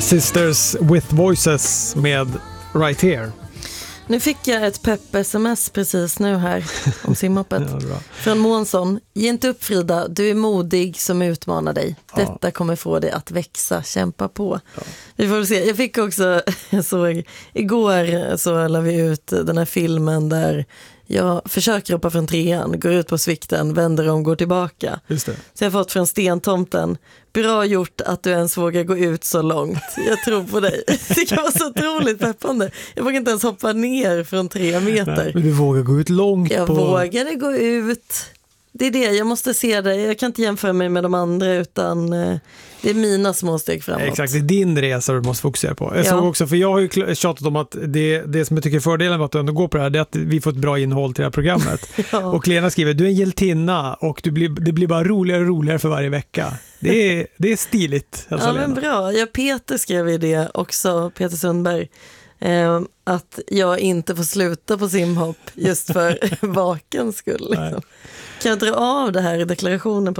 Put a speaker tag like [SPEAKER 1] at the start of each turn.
[SPEAKER 1] Sisters with Voices med Right Here.
[SPEAKER 2] Nu fick jag ett pepp-sms precis nu här om simhoppet.
[SPEAKER 1] Ja,
[SPEAKER 2] från Månsson. Ge inte upp, Frida, du är modig som utmanar dig. Detta kommer få dig att växa, kämpa på. Ja. Vi får se. Jag fick också, jag såg igår så la vi ut den här filmen där jag försöker hoppa från 3:an, går ut på svikten, vänder om, går tillbaka.
[SPEAKER 1] Just det.
[SPEAKER 2] Så jag har fått från Stentomten. Bra gjort att du ens vågar gå ut så långt. Jag tror på dig. Det kan vara så otroligt peppande. Jag vågar inte ens hoppa ner från 3 meter.
[SPEAKER 1] Nej, men du vågar gå ut långt.
[SPEAKER 2] Jag vågade gå ut. Det är det, jag måste se det. Jag kan inte jämföra mig med de andra utan det är mina små steg framåt.
[SPEAKER 1] Exakt, det är din resa du måste fokusera på. Jag såg också, för jag har ju tjatat om att det som jag tycker är fördelen med att du ändå går på det här, det är att vi får ett bra innehåll till det här programmet. Och Lena skriver, du är en hjältinna och det blir bara roligare och roligare för varje vecka. Det är stiligt. Alltså,
[SPEAKER 2] ja, men bra. Peter skrev i det också, Peter Sundberg, att jag inte får sluta på simhopp just för vakens skull. Liksom. Kan jag dra av det här i deklarationen